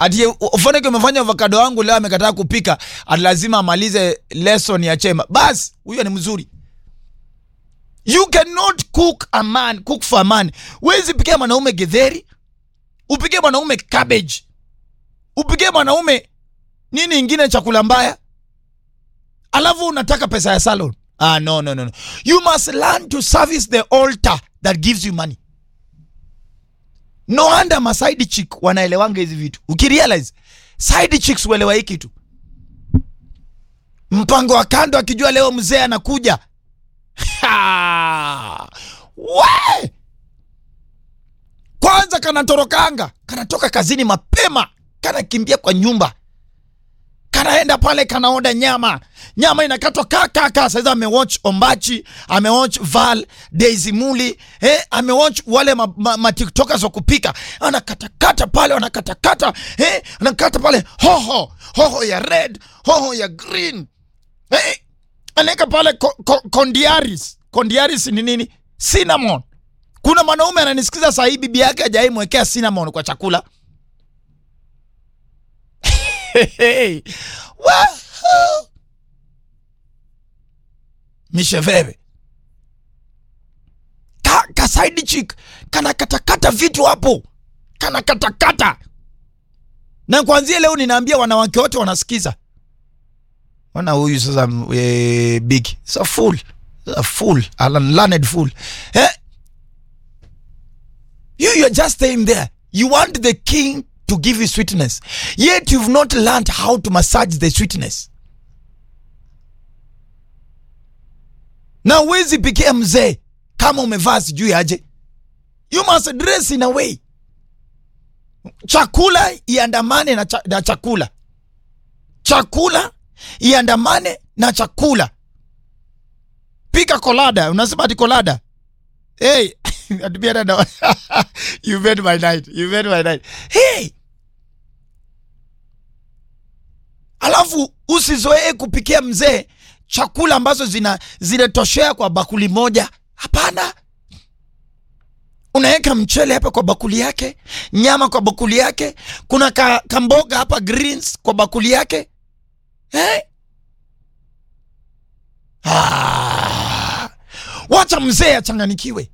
Ati ufone umefanya avocado wangu leo amekataa kupika, lazima amalize lesson ya chema. Bas, huyo ni mzuri. You cannot cook for a man. Wezi pikia mwanaume githeri, upikie mwanaume cabbage, upikie mwanaume nini ingine chakula mbaya, alafu unataka pesa ya salon. No. You must learn to service the altar that gives you money. No wonder ma side chick wanaelewanga hizi vitu. Ukirealize side chicks uelewa hiki tu. Mpango wa kando akijua leo mzee anakuja. We! Kwanza kanatorokanga, kanatoka kazini mapema, kanakimbia kwa nyumba. Kanaenda pale kanaoda nyama. Nyama inakatwa kaka. Sasa amewatch Ombachi, amewatch Val, Daisy Muli, amewatch wale ma TikTokers wa kupika. Anakatakata pale, anakatakata, anakata pale hoho ya red, hoho ya green. Aneka pale kondiaris. Kondiaris ni nini? Cinnamon. Kuna mwanaume ananisikiza saa hii bibi yake hajaimwekea cinnamon kwa chakula. Wow. Misheveve. Ka side chick kana katakata vitu hapo. Kana katakata. Na kuanzia leo ninaambia wanawake wote wanasikiza. Wana huyu sasa big. It's a fool. It's a fool. A learned fool. You're just staying there. You want the king to give you sweetness, yet you've not learned how to massage the sweetness. Na wezi pikia mzee kama umevaa sijui aje. You must dress in a way. Chakula iandamane na chakula. Chakula iandamane na chakula. Pika kolada. Unasema ati kolada. Hey, you made my night. You made my night. Hey. Alafu usizoee kupikia mzee chakula ambazo zinatoshea kwa bakuli moja. Hapana. Unaweka mchele hapa kwa bakuli yake, nyama kwa bakuli yake, kuna kamboga hapa greens kwa bakuli yake. Wacha mzee achanganikiwe.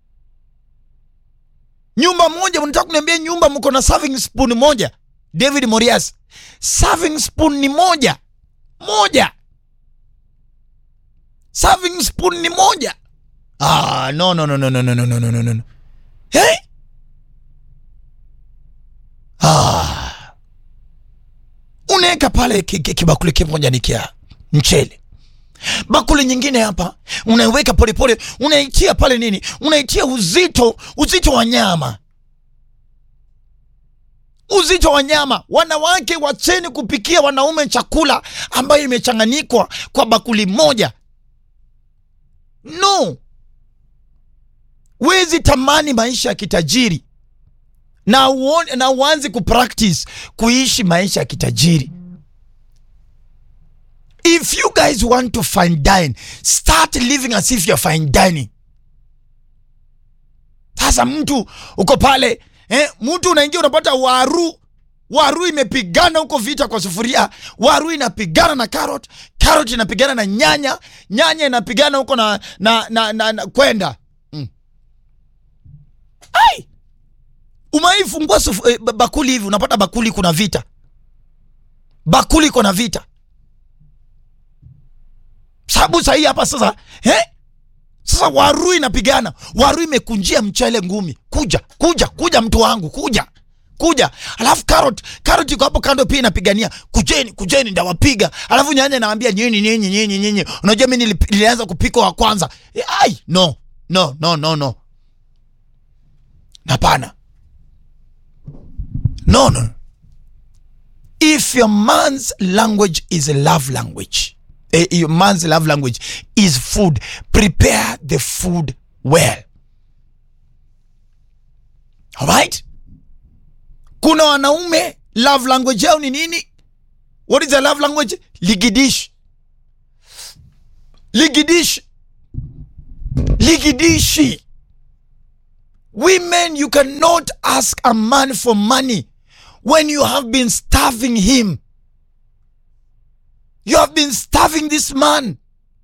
Nyumba moja, unataka kuniambia nyumba mko na serving spoon moja? David Morias, serving spoon ni moja. Serving spoon ni moja. No. Hey? Unaweka pale kibakuli kimoja ni kia mchele. Bakuli nyingine hapa unaweka pole, unaitia pale nini? Unaitia uzito wa nyama. Uzito wa nyama. Wanawake wacheni kupikia wanaume chakula ambayo imechanganyikwa kwa bakuli moja. No. Wezi tamani maisha ya kitajiri na uanze kupractice kuishi maisha ya kitajiri. If you guys want to fine dine, start living as if you're fine dining. Sasa mtu uko pale, mtu unaingia unapata waru imepigana huko vita kwa sufuria, waru inapigana na carrot inapigana na nyanya inapigana huko na kwenda. Ai! Umaifungua bakuli hivi unapata bakuli kuna vita. Bakuli kuna vita. Sababu sahi hapa sasa, sasa waru inapigana. Waru imekunjia mchele ngumi. Kuja mtu wangu, kuja. Alafu carrot iko hapo kando pia inapigania. Kujeni ndawapiga. Alafu nyanya naambia nyinyi. Unajua mimi nilianza kupika wa kwanza. Ai, no. Hapana. No. If your man's language is a love language, your man's love language is food, prepare the food well. Alright? Kuna wanaume love language yao ni nini? What is the love language? Ligidish. Women, you cannot ask a man for money when you have been starving him? You have been starving this man.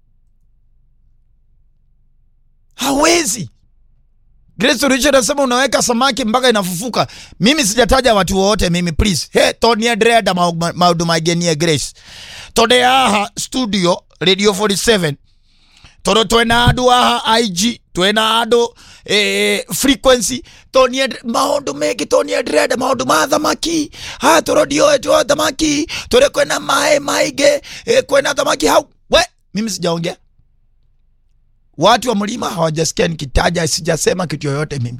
Hawezi. Grace Richard anasema unaweka samaki mpaka inafufuka. Mimi sijataja watu wote mimi, please. Hey, Tony Adreda maudu magenie Grace. Today aha studio Radio 47. Toro tuena adu aha IG, tuena adu frequency. Tony maudu meki Tony Adreda maudu madhamaki. Ha toro dio etu dhamaki. Tore kwena maige kwena dhamaki hau. We, mimi sijaongea. Watu wa mlima hawajasikia nikitaja, sijasema kitu yoyote mimi.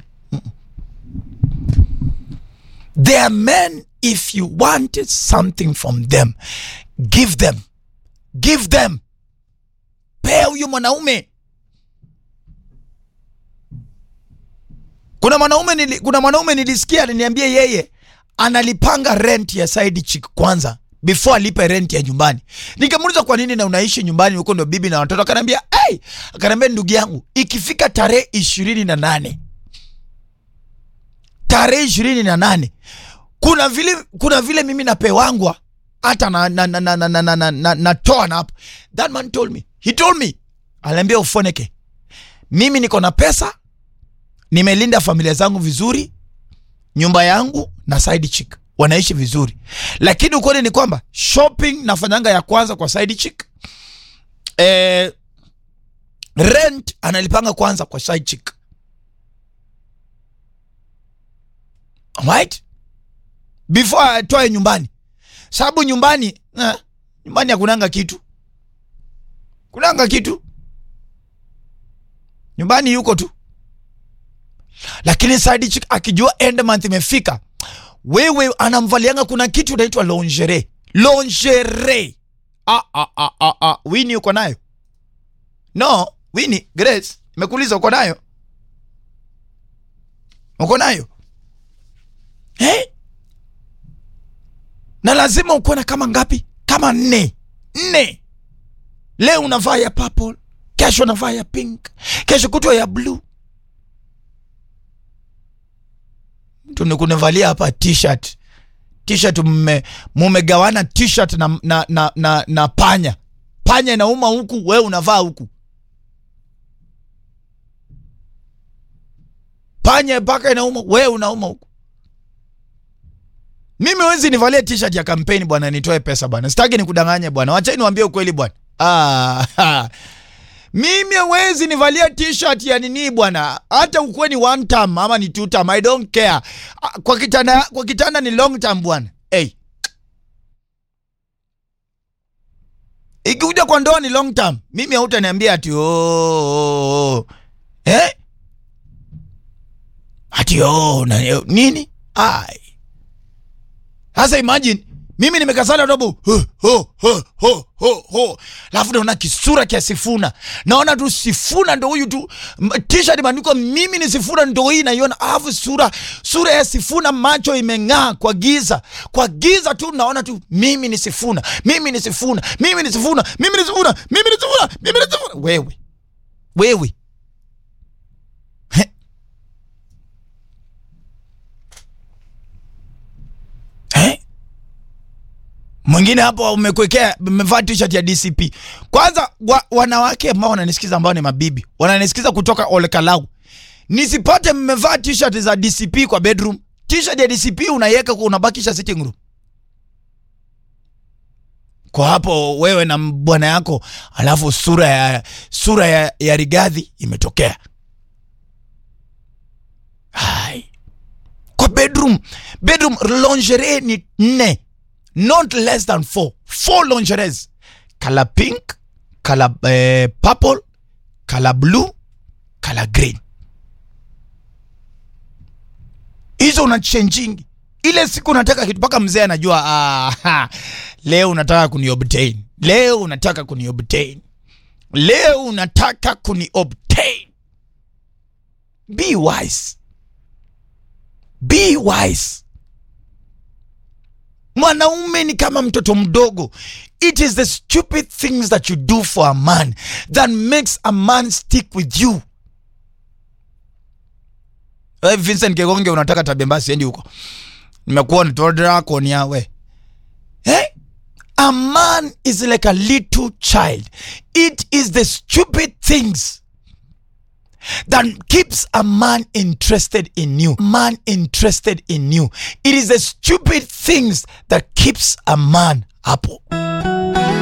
They are men, if you wanted something from them, give them. Give them. Pea huyu mwanaume. Kuna mwanaume nilisikia aliniambia yeye analipanga rent ya side chick kwanza before alipe rent ya nyumbani. Nikamuuliza kwa nini na unaishi nyumbani huko ndo bibi na watoto? Akaniambia, "Hey, akaniambia ndugu yangu, ikifika tarehe 28. Tarehe 28. Kuna vile mimi napewangwa hata na toa na hapo." That man told me. He told me, aliambia ufoneke. Mimi niko na pesa, nimelinda familia zangu vizuri, nyumba yangu na side chick wanaishi vizuri. Lakini ukweli ni kwamba shopping nafanyanga ya kwanza kwa side chick. Rent analipanga kwanza kwa side chick. Right? Before atoe nyumbani. Sababu nyumbani hakunanga kitu. Kunanga kitu. Nyumbani yuko tu. Lakini side chick akijua end month imefika, wewe anamvalianga kuna kitu inaitwa lingerie. Lingerie. Winnie uko nayo? No, Winnie, Grace, nimekuuliza uko nayo? Uko nayo? Na lazima uko na kama ngapi? Kama 4. Leo unavaa ya purple, kesho unavaa ya pink, kesho kutwa ya blue. Tunikunevalia hapa t-shirt. T-shirt mumegawana t-shirt na panya. Panya inauma huku, wewe unavaa huku. Panya mpaka inauma, wewe unauma huku. Mimi wezi nivalie t-shirt ya kampeni bwana, nitoe pesa bwana. Sitaki nikudanganye bwana. Wacha niwaambie ukweli bwana. Mimi wezi nivalia t-shirt ya nini bwana. Hata ukwe ni one time ama ni two time, I don't care. Kwa kitanda ni long time bwana. Hey. Ikikuja kwa ndoa ni long time. Mimi hautaniambia ati ati nini? Sasa imagine mimi nimekasana robo alafu naona kisura kia Sifuna. Naona tu Sifuna ndo huyu tu. T-shirt imeandikwa mimi ni Sifuna ndo hii naiona. Alafu sura ya Sifuna, macho imeng'aa kwa giza. Kwa giza tu naona tu mimi ni Sifuna. Mimi ni Sifuna. Mimi ni Sifuna. Mimi ni Sifuna. Mimi ni Sifuna. Mimi ni Sifuna. Wewe. Mwingine hapo umekwekea umevaa t-shirt ya DCP. Kwanza wanawake ambao wananisikiza ambao ni mabibi, wananisikiza kutoka Olekalau. Nisipate mmevaa t-shirt za DCP kwa bedroom. T-shirt ya DCP unaiweka kwa unabakisha sitting room. Kwa hapo wewe na bwana yako, alafu sura ya Rigathi imetokea. Kwa bedroom lingerie ni 4. Not less than 4. 4 lingeries. Color pink, color purple, color blue, color green. Hizo unachanging. Ile siku unataka kitu paka mzee anajua leo unataka kuniobtain. Leo unataka kuniobtain. Be wise. Be wise. Mwanaume ni kama mtoto mdogo. It is the stupid things that you do for a man that makes a man stick with you. Vincent Kegonge unataka tabia mbaya, siendi huko. Nimekuwa ni dragon yawe. A man is like a little child. It is the stupid things that keeps a man interested in you. Man interested in you. It is the stupid things that keeps a man happy.